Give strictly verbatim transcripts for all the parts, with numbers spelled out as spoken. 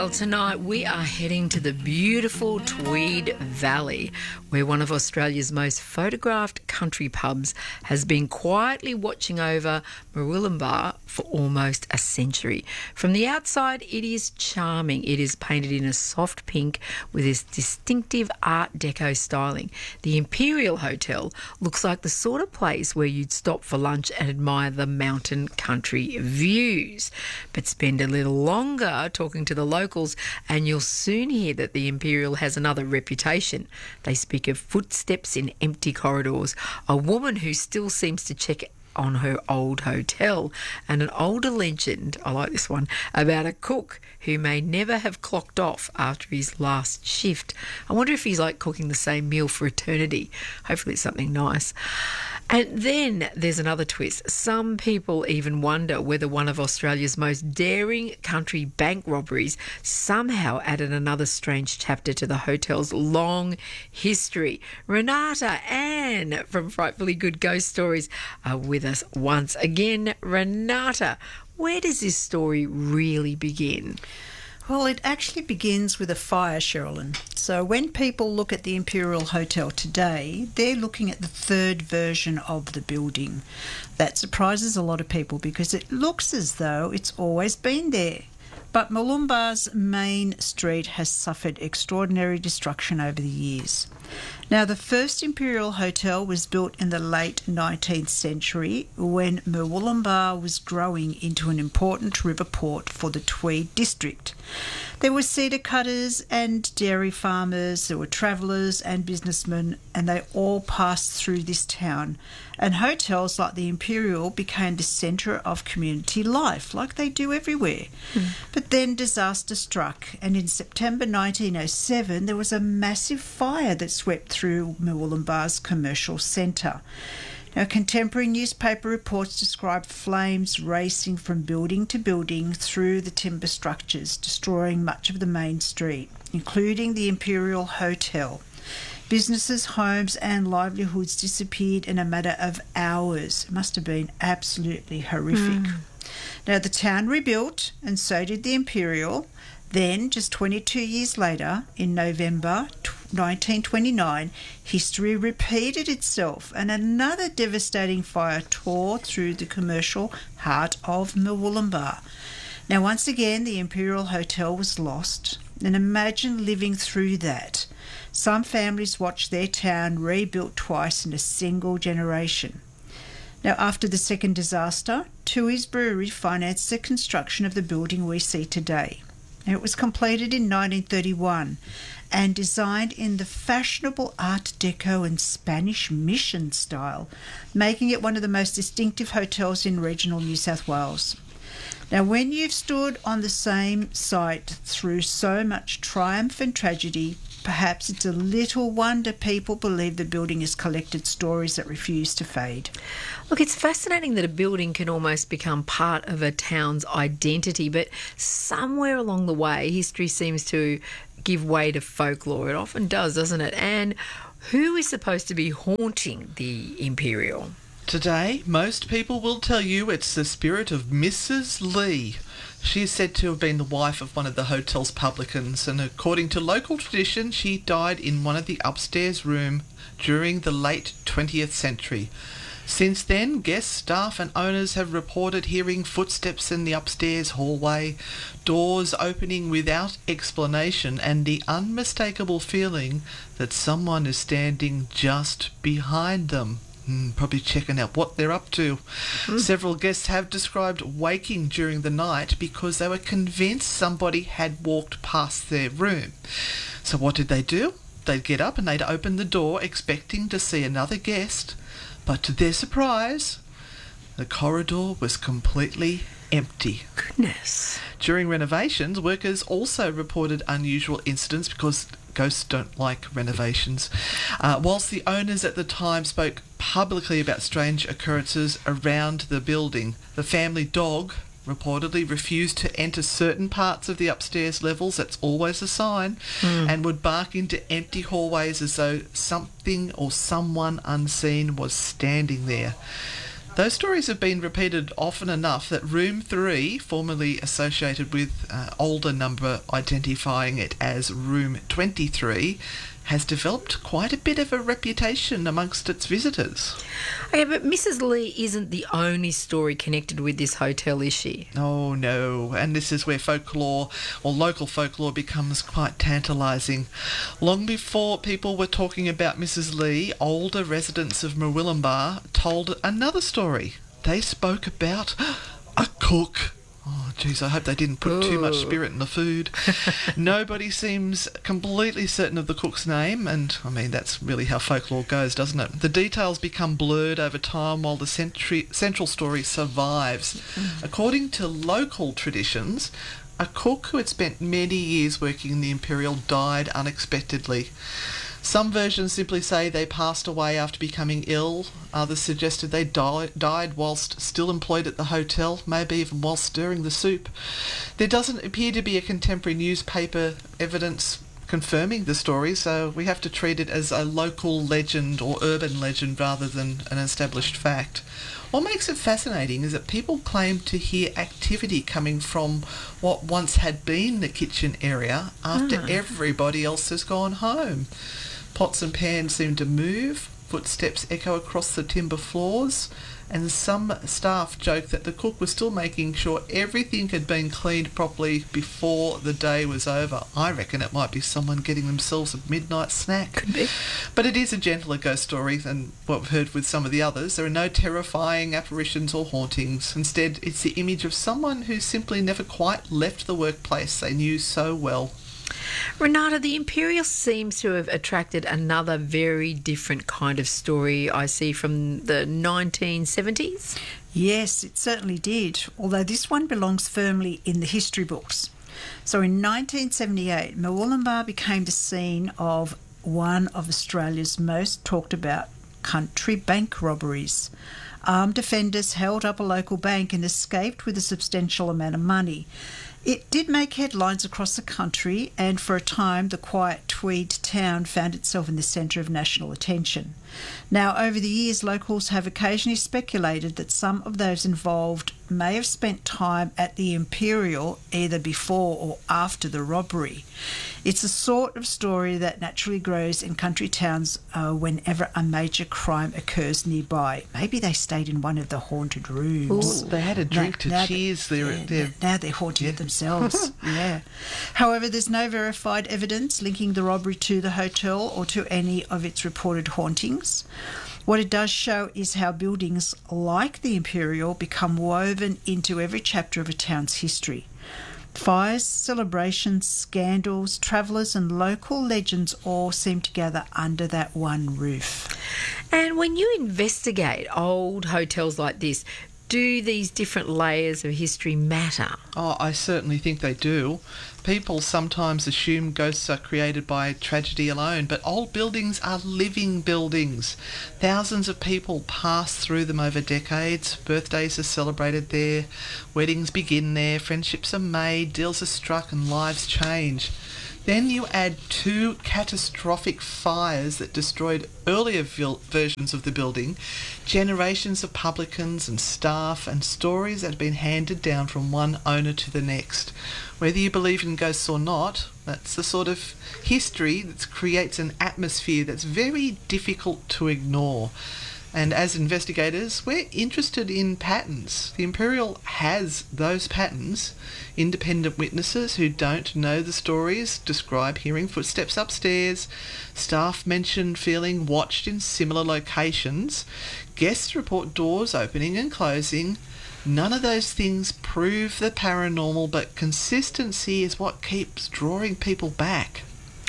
Well, tonight we are heading to the beautiful Tweed Valley, where one of Australia's most photographed country pubs has been quietly watching over Murwillumbah for almost a century. From the outside, it is charming. It is painted in a soft pink with this distinctive Art Deco styling. The Imperial Hotel looks like the sort of place where you'd stop for lunch and admire the mountain country views. But spend a little longer talking to the locals and you'll soon hear that the Imperial has another reputation. They speak of footsteps in empty corridors, a woman who still seems to check on her old hotel, and an older legend, I like this one, about a cook who may never have clocked off after his last shift. I wonder if he's like cooking the same meal for eternity. Hopefully it's something nice. And then there's another twist. Some people even wonder whether one of Australia's most daring country bank robberies somehow added another strange chapter to the hotel's long history. Renata Ann from Frightfully Good Ghost Stories are with us once again. Renata, where does this story really begin? Well, it actually begins with a fire, Sherilyn. So when people look at the Imperial Hotel today, they're looking at the third version of the building. That surprises a lot of people because it looks as though it's always been there. But Murwillumbah's main street has suffered extraordinary destruction over the years. Now, the first Imperial Hotel was built in the late nineteenth century when Murwillumbah was growing into an important river port for the Tweed district. There were cedar cutters and dairy farmers, there were travellers and businessmen, and they all passed through this town. And hotels like the Imperial became the centre of community life, like they do everywhere. Mm. But then disaster struck, and in September nineteen oh seven, there was a massive fire that swept through Murwillumbah's commercial centre. Now, contemporary newspaper reports describe flames racing from building to building through the timber structures, destroying much of the main street, including the Imperial Hotel. Businesses, homes and livelihoods disappeared in a matter of hours. It must have been absolutely horrific. Mm. Now, the town rebuilt, and so did the Imperial. Then, just twenty-two years later, in November nineteen twenty-nine, history repeated itself and another devastating fire tore through the commercial heart of Murwillumbah. Now, once again, the Imperial Hotel was lost, and imagine living through that. Some families watched their town rebuilt twice in a single generation. Now, after the second disaster, Tooheys Brewery financed the construction of the building we see today. Now, it was completed in nineteen thirty-one and designed in the fashionable Art Deco and Spanish Mission style, making it one of the most distinctive hotels in regional New South Wales. Now, when you've stood on the same site through so much triumph and tragedy, perhaps it's a little wonder people believe the building has collected stories that refuse to fade. Look, it's fascinating that a building can almost become part of a town's identity, but somewhere along the way, history seems to give way to folklore. It often does, doesn't it? And who is supposed to be haunting the Imperial? Today, most people will tell you it's the spirit of Missus Lee. She is said to have been the wife of one of the hotel's publicans, and according to local tradition, she died in one of the upstairs rooms during the late twentieth century. Since then, guests, staff and owners have reported hearing footsteps in the upstairs hallway, doors opening without explanation, and the unmistakable feeling that someone is standing just behind them. Mm, probably checking out what they're up to. Mm. Several guests have described waking during the night because they were convinced somebody had walked past their room. So what did they do? They'd get up and they'd open the door expecting to see another guest, but to their surprise, the corridor was completely empty. Goodness. During renovations, workers also reported unusual incidents because ghosts don't like renovations. Uh, whilst the owners at the time spoke publicly about strange occurrences around the building, the family dog reportedly refused to enter certain parts of the upstairs levels, that's always a sign, mm. and would bark into empty hallways as though something or someone unseen was standing there. Those stories have been repeated often enough that Room three, formerly associated with uh, older number identifying it as Room twenty-three, has developed quite a bit of a reputation amongst its visitors. Okay, but Missus Lee isn't the only story connected with this hotel, is she? Oh no, and this is where folklore or local folklore becomes quite tantalising. Long before people were talking about Missus Lee, older residents of Murwillumbah told another story. They spoke about a cook. Oh, geez, I hope they didn't put too much spirit in the food. Nobody seems completely certain of the cook's name, and, I mean, that's really how folklore goes, doesn't it? The details become blurred over time while the centri- central story survives. Mm. According to local traditions, a cook who had spent many years working in the Imperial died unexpectedly. Some versions simply say they passed away after becoming ill. Others suggested they di- died whilst still employed at the hotel, maybe even whilst stirring the soup. There doesn't appear to be a contemporary newspaper evidence confirming the story, so we have to treat it as a local legend or urban legend rather than an established fact. What makes it fascinating is that people claim to hear activity coming from what once had been the kitchen area after Ah. everybody else has gone home. Pots and pans seem to move, footsteps echo across the timber floors, and some staff joke that the cook was still making sure everything had been cleaned properly before the day was over. I reckon it might be someone getting themselves a midnight snack. Could be. But it is a gentler ghost story than what we've heard with some of the others. There are no terrifying apparitions or hauntings. Instead, it's the image of someone who simply never quite left the workplace they knew so well. Renata, the Imperial seems to have attracted another very different kind of story I see from the nineteen seventies. Yes, it certainly did, although this one belongs firmly in the history books. So in nineteen seventy-eight, Murwillumbah became the scene of one of Australia's most talked about country bank robberies. Armed offenders held up a local bank and escaped with a substantial amount of money. It did make headlines across the country, and for a time the quiet Tweed town found itself in the centre of national attention. Now, over the years, locals have occasionally speculated that some of those involved may have spent time at the Imperial either before or after the robbery. It's a sort of story that naturally grows in country towns uh, whenever a major crime occurs nearby. Maybe they stayed in one of the haunted rooms. Ooh, they had a drink Now- now to cheers they- their, yeah, their now they're haunting it themselves. Yeah. However, there's no verified evidence linking the robbery to the hotel or to any of its reported hauntings. What it does show is how buildings like the Imperial become woven into every chapter of a town's history. Fires, celebrations, scandals, travellers and local legends all seem to gather under that one roof. And when you investigate old hotels like this, do these different layers of history matter? Oh, I certainly think they do. People sometimes assume ghosts are created by tragedy alone, but old buildings are living buildings. Thousands of people pass through them over decades. Birthdays are celebrated there, weddings begin there, friendships are made, deals are struck and lives change. Then you add two catastrophic fires that destroyed earlier vil- versions of the building, generations of publicans and staff, and stories that have been handed down from one owner to the next. Whether you believe in ghosts or not, that's the sort of history that creates an atmosphere that's very difficult to ignore. And as investigators, we're interested in patterns. The Imperial has those patterns. Independent witnesses who don't know the stories describe hearing footsteps upstairs. Staff mention feeling watched in similar locations. Guests report doors opening and closing. None of those things prove the paranormal, but consistency is what keeps drawing people back.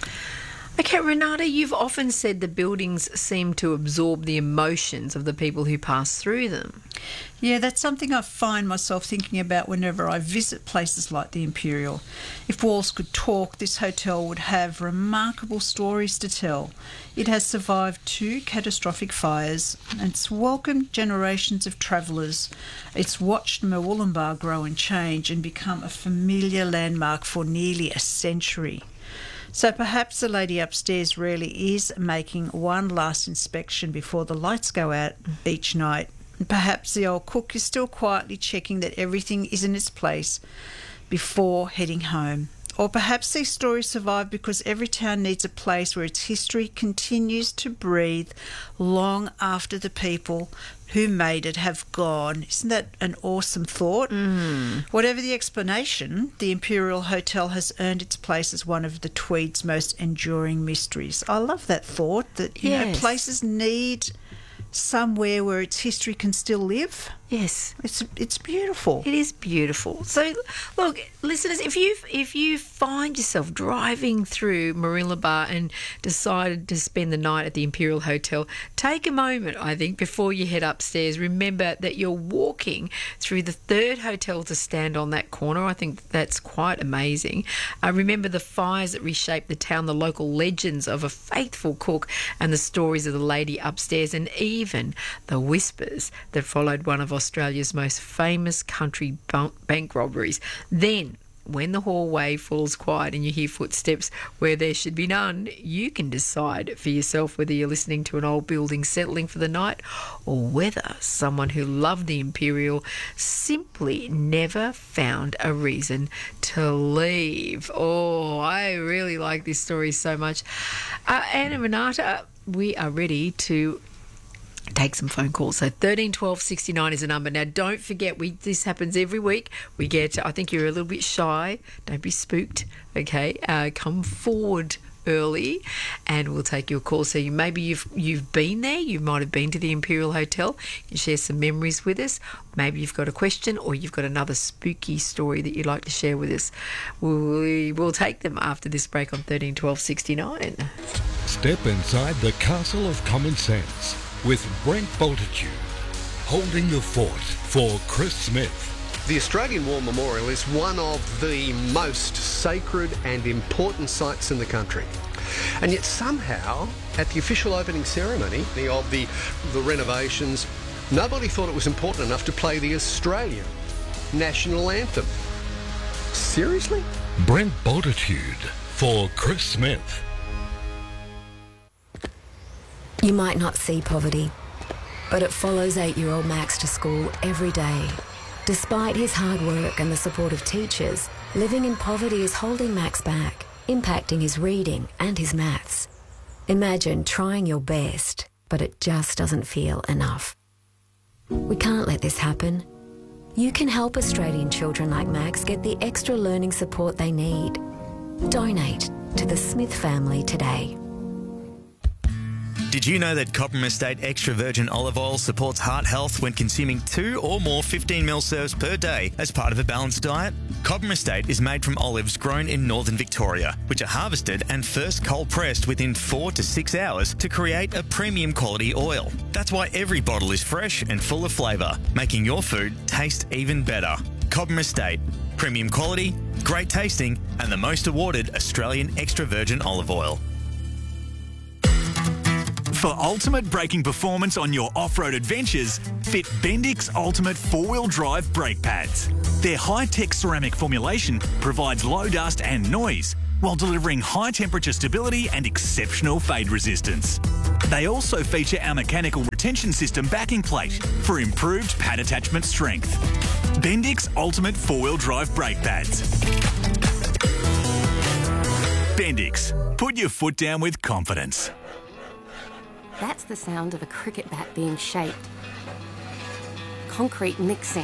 Okay, Renata, you've often said the buildings seem to absorb the emotions of the people who pass through them. Yeah, that's something I find myself thinking about whenever I visit places like the Imperial. If walls could talk, this hotel would have remarkable stories to tell. It has survived two catastrophic fires, and it's welcomed generations of travellers. It's watched Murwillumbah grow and change and become a familiar landmark for nearly a century. So perhaps the lady upstairs really is making one last inspection before the lights go out each night. And perhaps the old cook is still quietly checking that everything is in its place before heading home. Or perhaps these stories survive because every town needs a place where its history continues to breathe long after the people who made it have gone. Isn't that an awesome thought? Mm. Whatever the explanation, the Imperial Hotel has earned its place as one of the Tweed's most enduring mysteries. I love that thought, that you Yes. know places need somewhere where its history can still live. Yes. It's it's beautiful. It is beautiful. So, look, listeners, if you if you find yourself driving through Mooloolaba and decided to spend the night at the Imperial Hotel, take a moment, I think, before you head upstairs. Remember that you're walking through the third hotel to stand on that corner. I think that's quite amazing. Uh, remember the fires that reshaped the town, the local legends of a faithful cook, and the stories of the lady upstairs, and even the whispers that followed one of Australia's most famous country bank robberies. Then, when the hallway falls quiet and you hear footsteps where there should be none, you can decide for yourself whether you're listening to an old building settling for the night or whether someone who loved the Imperial simply never found a reason to leave. Oh, I really like this story so much. Uh, Anna Renata, we are ready to take some phone calls. So thirteen twelve sixty-nine is the number. Now, don't forget, we this happens every week. We get, I think you're a little bit shy. Don't be spooked, okay? Uh, come forward early and we'll take your call. So you maybe you've you've been there. You might have been to the Imperial Hotel. You share some memories with us. Maybe you've got a question or you've got another spooky story that you'd like to share with us. We will take them after this break on thirteen twelve sixty-nine. Step inside the castle of common sense with Brent Bultitude, holding the fort for Chris Smith. The Australian War Memorial is one of the most sacred and important sites in the country. And yet somehow, at the official opening ceremony of the, the renovations, nobody thought it was important enough to play the Australian national anthem. Seriously? Brent Bultitude for Chris Smith. You might not see poverty, but it follows eight-year-old Max to school every day. Despite his hard work and the support of teachers, living in poverty is holding Max back, impacting his reading and his maths. Imagine trying your best, but it just doesn't feel enough. We can't let this happen. You can help Australian children like Max get the extra learning support they need. Donate to the Smith family today. Did you know that Cobram Estate Extra Virgin Olive Oil supports heart health when consuming two or more fifteen mil serves per day as part of a balanced diet? Cobram Estate is made from olives grown in northern Victoria, which are harvested and first cold pressed within four to six hours to create a premium quality oil. That's why every bottle is fresh and full of flavour, making your food taste even better. Cobram Estate, premium quality, great tasting, and the most awarded Australian extra virgin olive oil. For ultimate braking performance on your off-road adventures, fit Bendix Ultimate four-wheel drive brake pads. Their high-tech ceramic formulation provides low dust and noise while delivering high-temperature stability and exceptional fade resistance. They also feature our mechanical retention system backing plate for improved pad attachment strength. Bendix Ultimate four-wheel drive brake pads. Bendix. Put your foot down with confidence. That's the sound of a cricket bat being shaped. Concrete mixing.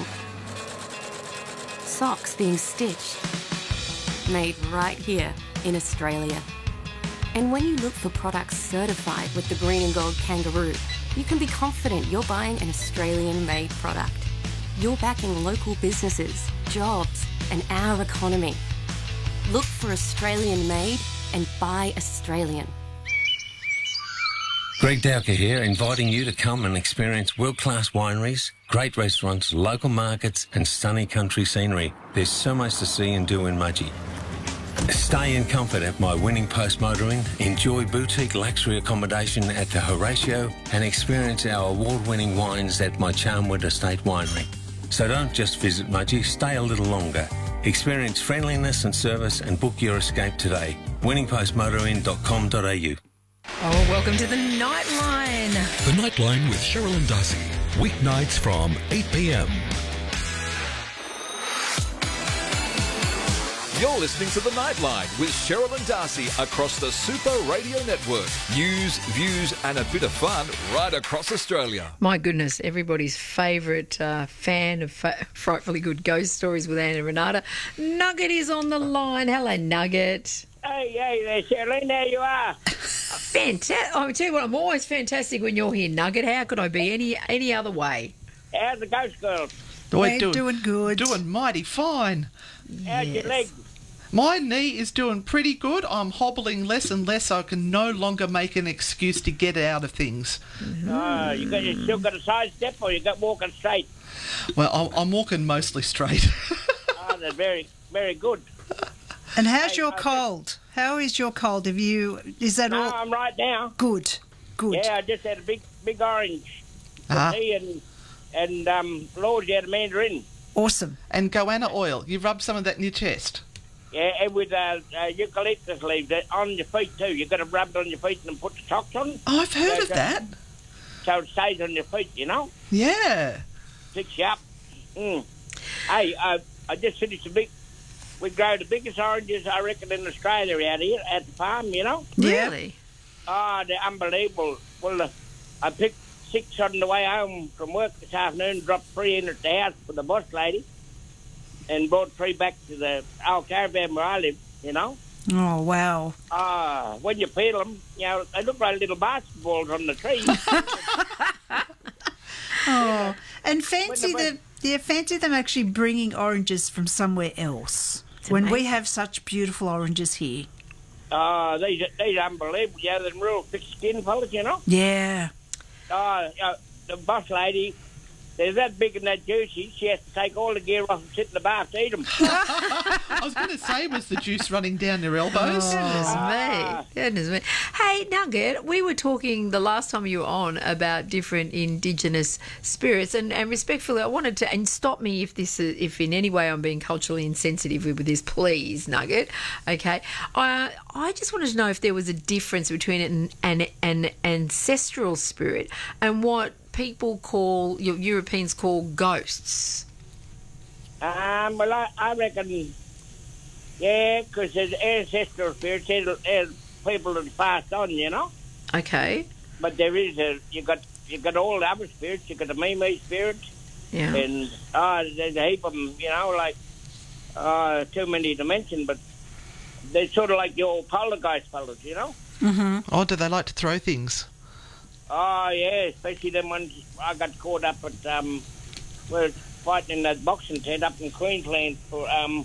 Socks being stitched. Made right here in Australia. And when you look for products certified with the green and gold kangaroo, you can be confident you're buying an Australian-made product. You're backing local businesses, jobs, and our economy. Look for Australian-made and buy Australian. Greg Dowker here, inviting you to come and experience world-class wineries, great restaurants, local markets and stunning country scenery. There's so much to see and do in Mudgee. Stay in comfort at my Winning Post Motoring, enjoy boutique luxury accommodation at the Horatio and experience our award-winning wines at my Charnwood Estate Winery. So don't just visit Mudgee, stay a little longer. Experience friendliness and service and book your escape today. winning post motoring dot com dot a u. Oh, welcome to the Nightline. The Nightline with Cheryl and Darcy. Weeknights from eight p.m. You're listening to The Nightline with Cheryl and Darcy across the Super Radio Network. News, views and a bit of fun right across Australia. My goodness, everybody's favourite uh, fan of fa- Frightfully Good Ghost Stories with Anna Renata. Nugget is on the line. Hello, Nugget. Hey, hey there, Cheryl. There you are. Fantastic. I tell you what, I'm always fantastic when you're here, Nugget. How could I be any any other way? How's the ghost girls? We're doing, doing good. Doing mighty fine. How's your leg? My knee is doing pretty good. I'm hobbling less and less. So I can no longer make an excuse to get out of things. Mm-hmm. Oh, you, got, you still got a side step or you got walking straight? Well, I'm, I'm walking mostly straight. Oh, that's very, very good. And how's Hey, your I cold? How is your cold? Have you? Is that No, all? I'm right now. Good, good. Yeah, I just had a big, big orange for Ah. tea and and um, Lord, you had a mandarin. Awesome. And goanna oil. You rub some of that in your chest. Yeah, and with uh, uh, eucalyptus leaves uh, on your feet too. You've got to rub it on your feet and put the socks on. Oh, I've heard so, of that. So it stays on your feet, you know. Yeah. Picks you up. Mm. Hey, uh, I just finished a big. We grow the biggest oranges, I reckon, in Australia out here at the farm, you know. Really? Oh, they're unbelievable. Well, uh, I picked six on the way home from work this afternoon, dropped three in at the house for the boss lady, and brought three back to the old caravan where I live, you know. Oh, wow. Ah, when you peel them, you know, they look like little basketballs on the tree. Oh, and fancy When the- them. Yeah, fancy them actually bringing oranges from somewhere else when we have such beautiful oranges here. Ah, these are, these are unbelievable. Yeah, they're real thick skin fellas, you know. Yeah. Oh, uh, the boss lady, they're that big and that juicy, she has to take all the gear off and sit in the bath to eat them. I was going to say, was the juice running down your elbows? Goodness Ah. me. Goodness me. Hey, Nugget, we were talking the last time you were on about different Indigenous spirits, and, and respectfully, I wanted to, and stop me if this, is, if in any way I'm being culturally insensitive with this, please, Nugget. Okay, I I just wanted to know if there was a difference between an an, an ancestral spirit and what people call, your Europeans call ghosts. Um, well, I, I reckon, yeah, because there's ancestral spirits, there's, there's people that passed on, you know. Okay. But there is a, you got you got all the other spirits, you got the Mimi spirits, Yeah. and uh, there's a heap of them, you know, like uh, too many to mention, but they're sort of like your poltergeist fellas, you know. Mm-hmm. Oh, do they like to throw things? Oh yeah, especially them ones I got caught up at. Um, we were fighting in that boxing tent up in Queensland for um,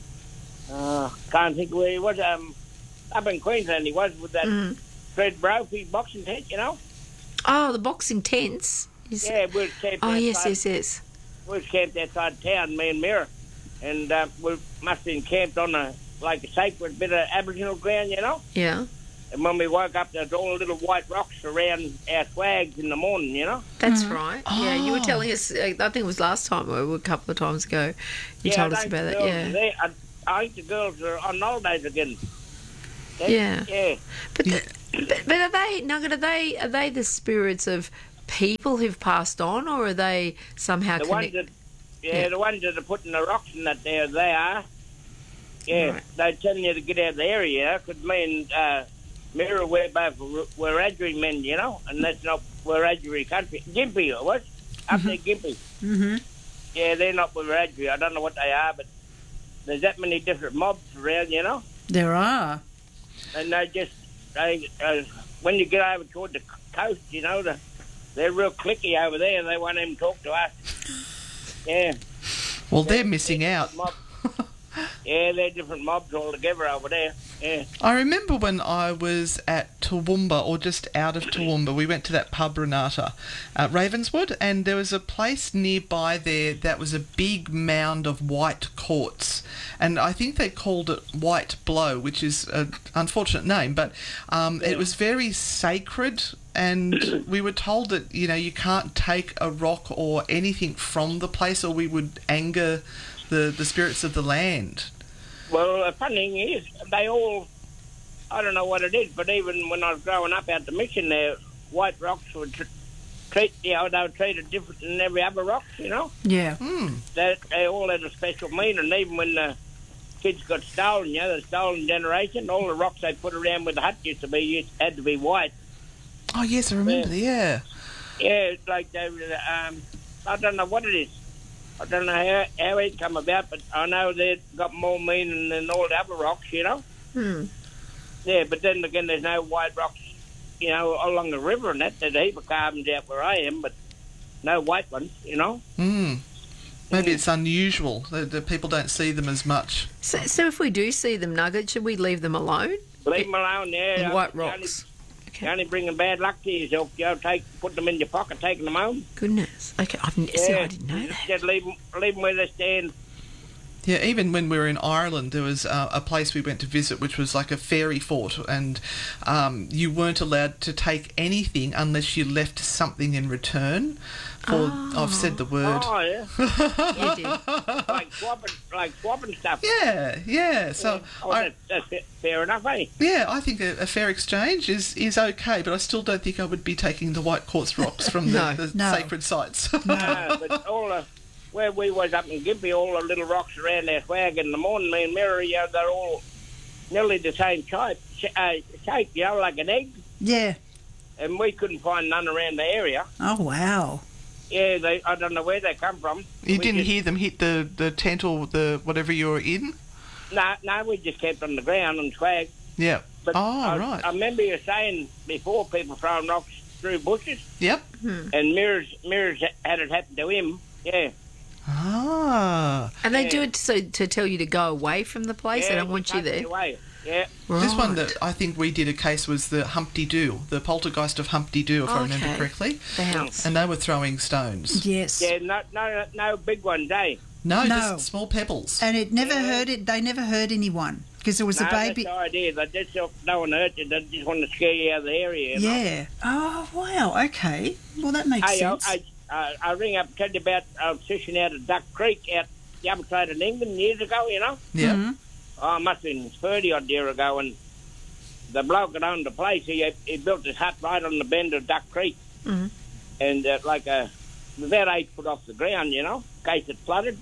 uh, can't think where he was. Um, up in Queensland he was with that Mhm. Fred Brophy boxing tent, you know. Oh, the boxing tents. Is- Yeah, we were camped Oh, yes, outside- yes, yes. We was camped outside town, me and Mira, and uh, we must have been camped on a like a sacred bit of Aboriginal ground, you know. Yeah. And when we woke up, there was all little white rocks around our swags in the morning, you know. That's right. Yeah, you were Oh. telling us, uh, I think it was last time or a couple of times ago, you yeah, told I us think about the that. girls Yeah. are there. I, I think the girls are on holidays again. They- Yeah. Yeah. But, the, but, but are they, Nugget, are they, are they the spirits of people who've passed on, or are they somehow The ones connected? that, yeah, Yeah. the ones that are putting the rocks in that there, they are. Yeah, Right. they're telling you to get out of the area, because me and uh, Mira, we're both Wiradjuri men, you know, and that's not Wiradjuri country. Gympie, it was. Up there, Gympie. Mm-hmm. Yeah, they're not Wiradjuri. I don't know what they are, but there's that many different mobs around, you know, There are. and they just, they, uh, when you get over toward the coast, you know, the, they're real cliquey over there. They won't even talk to us. Yeah. Well, they're missing out. Mob. Yeah, they're different mobs altogether over there. Yeah. I remember when I was at Toowoomba, or just out of Toowoomba, we went to that pub, Renata, at Ravenswood, and there was a place nearby there that was a big mound of white quartz, and I think they called it White Blow, which is an unfortunate name, but um, it was very sacred, and we were told that, you know, you can't take a rock or anything from the place, or we would anger the, the spirits of the land. Well, the funny thing is, they all, I don't know what it is, but even when I was growing up out the mission there, white rocks were tr- treat, you know, they were treated different than every other rock, you know. Yeah. They, they all had a special meaning. Even when the kids got stolen, you know, the stolen generation, all the rocks they put around where the hut used to be used, had to be white. Oh, yes, I remember, yeah. Yeah, it's like they were, um, I don't know what it is. I don't know how, how it come about, but I know they've got more meaning than all the other rocks, you know. Hmm. Yeah, but then again, there's no white rocks, you know, along the river and that. There's a heap of carbons out where I am, but no white ones, you know. Mm. Maybe it's unusual. The, the people don't see them as much. So, so if we do see them, Nugget, should we leave them alone? Leave them alone, yeah. And white You only- rocks. You're only bringing bad luck to yourself. You know, take, put them in your pocket, taking them home. Goodness. Okay, I've, n- see, I didn't know that. Just leave them, leave them where they stand. Yeah, even when we were in Ireland, there was uh, a place we went to visit which was like a fairy fort, and um, you weren't allowed to take anything unless you left something in return. For, Oh. I've said the word. Oh, yeah. You did. like swapping, like swapping stuff. Yeah, yeah. So, Oh, I, that, that's fa- fair enough, eh? yeah, I think a, a fair exchange is, is okay, but I still don't think I would be taking the white quartz rocks from the, No. the No. sacred sites. No, but all the, where we was up in Gympie, all the little rocks around our swag in the morning, me and Mary, you know, they're all nearly the same shape, sh- uh, shape, you know, like an egg. Yeah. And we couldn't find none around the area. Oh, wow. Yeah, they, I don't know where they come from. You We didn't just- hear them hit the, the tent or the whatever you were in? No, no, we just kept on the ground and swag. Yeah. But oh, I, right. I remember you saying before people throwing rocks through bushes, Yep. and Mirrors, Mirrors had it happen to him. Yeah. Ah. And they Yeah. do it so, to tell you to go away from the place. yeah, They don't want you take it there. away. Yeah. This one Right. that I think we did a case was the Humpty Doo, the poltergeist of Humpty Doo, if I remember Okay. correctly. The house. And they were throwing stones. Yes. Yeah, no, no, no big ones, eh? No, No. just small pebbles. And it never Yeah. hurt it. They never hurt anyone because it was no, a baby. that's the idea. They just don't- no one hurt you. They just want to scare you out of the area. You know? Yeah. Oh, wow. Okay. Well, that makes Hey, I, sense. I, I, I ring up and tell you about I was fishing out of Duck Creek out the other side of England years ago, you know? Yeah. Mhm. Oh, it must have been thirty odd year ago, and the bloke that owned the place, he, he built his hut right on the bend of Duck Creek. Mhm. And uh, like a, about eight foot off the ground, you know, in case it flooded.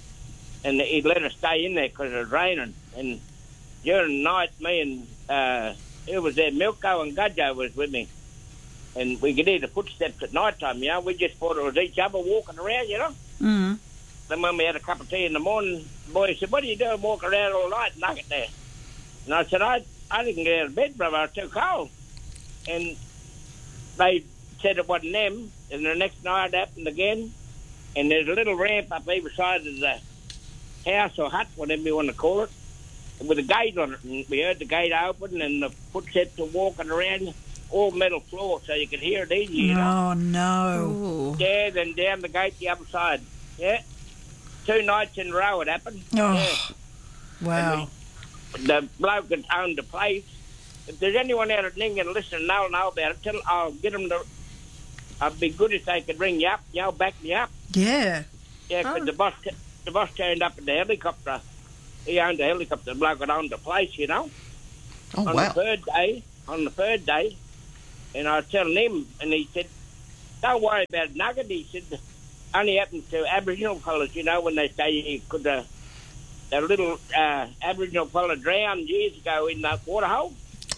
And he'd let us stay in there because it was raining. And during the night, me and, uh, it was there, Milko and Gudjo was with me. And we could hear the footsteps at night time, you know. We just thought it was each other walking around, you know. Mm. Then when we had a cup of tea in the morning, the boy said, "What are you doing walking around all night, Nugget there?" And I said, I, I didn't get out of bed, brother. I was too cold. And they said it wasn't them. And the next night it happened again. And there's a little ramp up either side of the house or hut, whatever you want to call it, with a gate on it. And we heard the gate open and the footsteps were walking around, all metal floor, so you could hear it easy, you know. Oh, no. Ooh. Yeah, then down the gate the other side. Yeah. Two nights in a row it happened. Oh, Yeah. wow. The bloke that owned the place, if there's anyone out at Ningen listening, they'll know about it. Tell, I'll get them to. I'd be good if they could ring you up, you know, back me up. Yeah. Yeah, 'cause Oh. the boss, the boss turned up in the helicopter. He owned the helicopter. The bloke that owned the place, you know. Oh, on wow. the third day, on the third day, and I was telling him, and he said, "Don't worry about Nugget." He said, "Only happens to Aboriginal fellas, you know, when they say you could." Uh, that little uh, Aboriginal fella drowned years ago in that waterhole.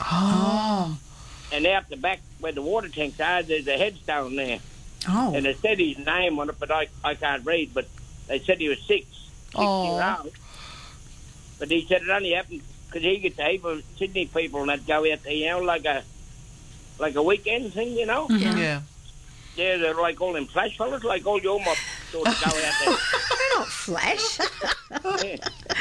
Oh. And out the back where the water tanks are, there's a headstone there. Oh. And it said his name on it, but I, I can't read. But they said he was six, six Oh. years old. But he said it only happened because he gets a heap of Sydney people that go out there, you know, like a like a weekend thing, you know. Yeah. Yeah. Yeah, they're like all them flash fellas, like all your mob sort of go out there. They're not flash. Yeah.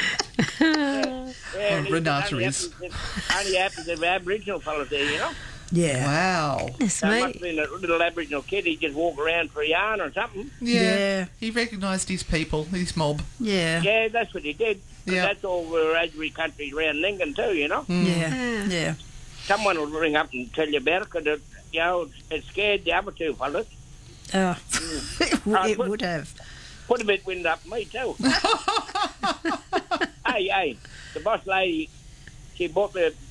yeah. Yeah, and he said Renata only is. happens if- Only happens if Aboriginal fellas there, you know. Yeah. Wow. Goodness So it must me. have been a little Aboriginal kid. He just walk around for a yarn or something. Yeah. Yeah. He recognised his people, his mob. Yeah. Yeah, that's what he did. 'Cause Yeah. That's all the Aboriginal country around Ningen too, you know. Mm. Yeah. Yeah. Someone will ring up and tell you about it because it, you know, it scared the other two fellas. Oh, it, would, Right, it but- would have. Put a bit wind up me too. Hey, hey, the boss lady, she bought me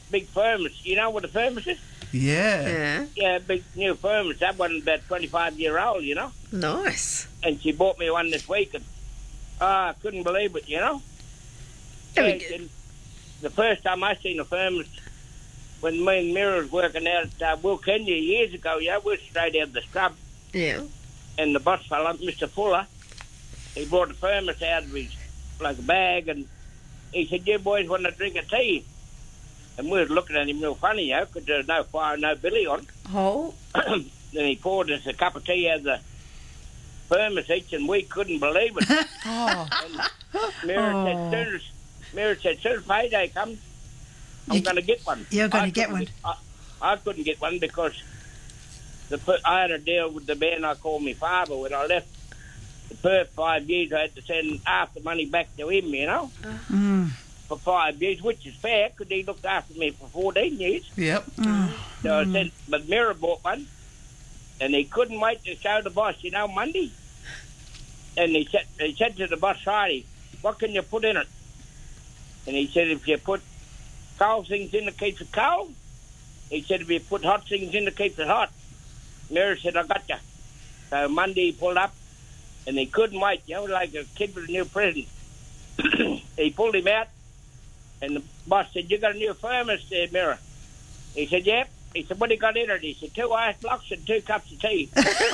big thermos. You know what a thermos is? Yeah. Yeah. Yeah, big new thermos. That one about twenty-five year old, you know. Nice. And she bought me one this week, and oh, I couldn't believe it, you know. Very Yeah, good. and the first time I seen a thermos, when me and Mira was working out at uh, Will Kenya years ago, yeah, we were straight out of the scrub. Yeah. And the boss fella, Mister Fuller, he brought a thermos out of his, like a bag, and he said, you boys want to drink a tea? And we were looking at him real funny, you know, because there's no fire, no billy on. Oh. Then he poured us a cup of tea out of the thermos each, and we couldn't believe it. Oh. And Mira Oh. said, soon as, Mira said, soon as payday comes, I'm You- going to get one. You're gonna I get couldn't one. I, I couldn't get one because the per- I had a deal with the man I called my father. When I left the Perth five years, I had to send half the money back to him, you know, Mm. for five years, which is fair because he looked after me for fourteen years. Yep. So I said, but Mira bought one, and he couldn't wait to show the boss, you know, Monday. And he said, he said to the boss Friday, what can you put in it? And he said, if you put cold things in to keep it cold. He said, if you put hot things in to keep it hot. Mira said, I got you. So Monday he pulled up, and he couldn't wait, you know, like a kid with a new present. He pulled him out, and the boss said, you got a new thermos there, Mira? He said, yep. He said, what do you got in it? He said, two ice blocks and two cups of tea.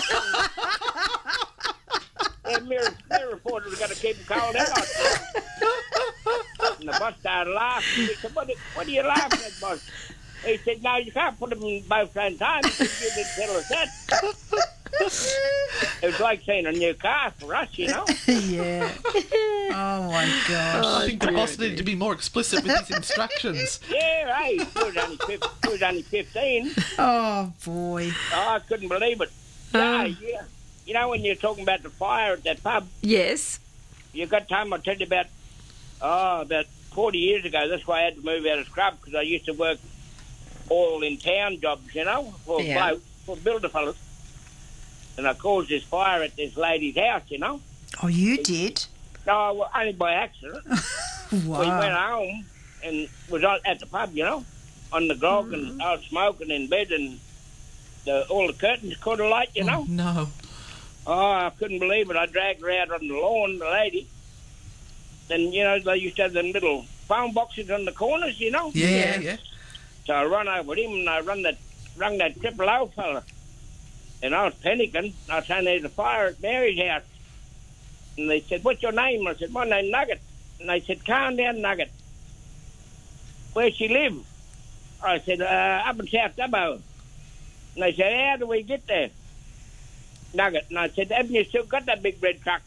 And Mira, Mira thought it was going to keep him cold and hot. And the boss started laughing. He said, what, what are you laughing at, boss? He said, no, you can't put them in both same time. He said, you didn't tell us that. It was like seeing a new car for us, you know. Yeah. Oh my gosh. I think the boss needed to be more explicit with his instructions. Yeah, hey, he was only, fif- he was only fifteen. Oh boy. Oh, I couldn't believe it. Yeah, yeah. You know, when you're talking about the fire at that pub, Yes. you got time I'll tell you about, oh, about forty years ago. That's why I had to move out of scrub, because I used to work all in town jobs, you know, for Yeah. bloke, for builder fellas. And I caused this fire at this lady's house, you know. Oh, you did? No, well, only by accident. Wow. We went home and was on, at the pub, you know, on the grog, and I was smoking in bed, and the, all the curtains caught a light, you know. Oh, no. Oh, I couldn't believe it. I dragged her out on the lawn, the lady. And, you know, they used to have them little phone boxes on the corners, you know. Yeah, yeah. yeah. So I run over him, and I run that, rung that triple O fella. And I was panicking. I was saying there's a fire at Mary's house. And they said, what's your name? I said, my name's Nugget. And they said, calm down, Nugget. Where's she live? I said, uh, up in South Dubbo. And they said, how do we get there? Nugget. And I said, haven't you still got that big red truck?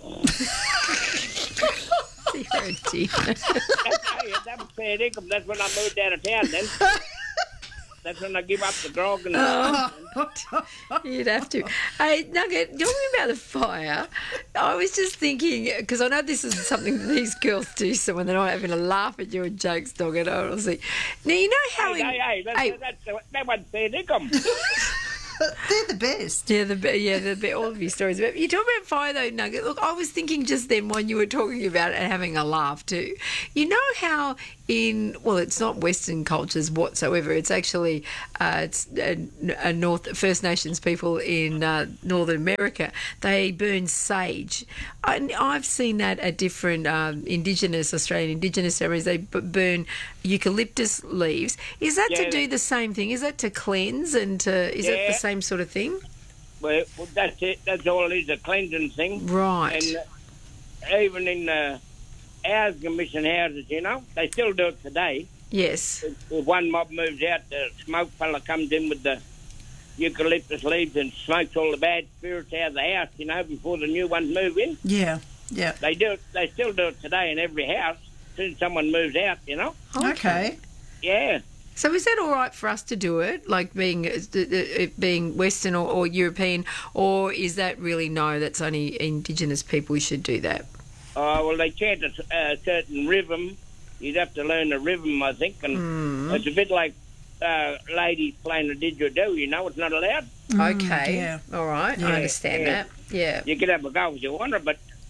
You're a dear. That's, hey, that was fair income. That's when I moved out of town then. That's when I give up the grog and Oh. You'd have to. Hey, Nugget, talking about the fire, I was just thinking, because I know this is something that these girls do, so when they're not having a laugh at your jokes, Nugget, I'll see. Now, you know how... Hey, in, hey, hey, that's, hey, that's, that wasn't fair income. They're the best. Yeah, the be- yeah, the be- all of your stories. But you talk about fire though, Nugget. Look, I was thinking just then when you were talking about it and having a laugh too. You know how in well, it's not Western cultures whatsoever. It's actually uh, it's a, a North First Nations people in uh, Northern America. They burn sage. I, I've seen that at different um, Indigenous Australian Indigenous ceremonies. They b- burn eucalyptus leaves. Is that Yeah. to do the same thing? Is that to cleanse and to? Is it Yeah. the same sort of thing? Well, well, that's it. That's all it is, a cleansing thing. Right. And uh, even in uh, our commission houses, you know, they still do it today. Yes. If, if one mob moves out, the smoke fella comes in with the eucalyptus leaves and smokes all the bad spirits out of the house, you know, before the new ones move in. Yeah, yeah. They do it. They still do it today in every house as soon as someone moves out, you know. Okay. Yeah. So is that all right for us to do it, like being uh, it being Western or, or European, or is that really no? That's only Indigenous people who should do that. Oh, well, they chant a uh, certain rhythm. You'd have to learn the rhythm, I think, and Mm. it's a bit like uh, ladies playing a didgeridoo. You know, it's not allowed. Okay. yeah. All right. Yeah, I understand yeah. that. Yeah. You can have a go if you want to, but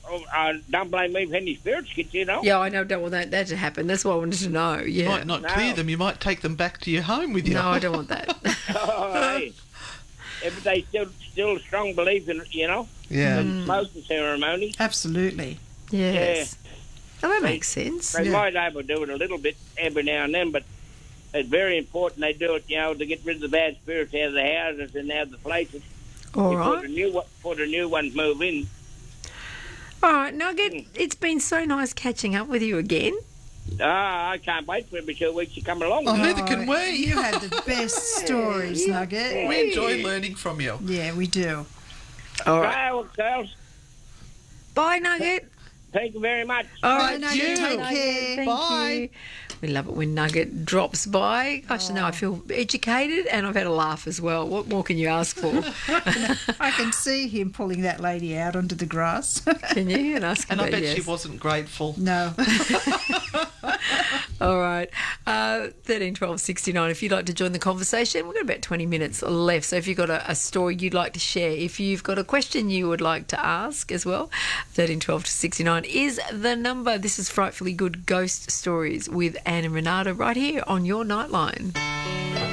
oh, uh, don't blame me if any spirits get you, know. Yeah, I know. Don't want that, that to happen. That's what I wanted to know. You Yeah. might not No. clear them. You might take them back to your home with you. No, I don't want that. Oh, hey. Yeah, but they still still a strong belief in it, you know. Yeah. The smoking ceremony. Absolutely. Yes. Oh, that makes sense. They Yeah. might able to do it a little bit every now and then, but it's very important they do it, you know, to get rid of the bad spirits out of the houses and out of the places. All before right. the new one- before the new ones move in. All right, Nugget, it's been so nice catching up with you again. Ah, I can't wait for every two weeks to come along. Oh, neither can we. You have the best stories, Nugget. We enjoy learning from you. Yeah, we do. All right. Well, girls, Bye, Nugget. thank you very much. All Bye, right, Nugget. you. Take Nugget, care. Thank Bye. you. We love it when Nugget drops by. Gosh, now I feel educated and I've had a laugh as well. What more can you ask for? I can see him pulling that lady out onto the grass. Can you? And ask And I about bet yes. she wasn't grateful. No. All right. Uh, thirteen twelve sixty-nine. If you'd like to join the conversation, we've got about twenty minutes left. So if you've got a, a story you'd like to share, if you've got a question you would like to ask as well, thirteen twelve to sixty-nine is the number. This is Frightfully Good Ghost Stories with Anne and Renata right here on your Nightline.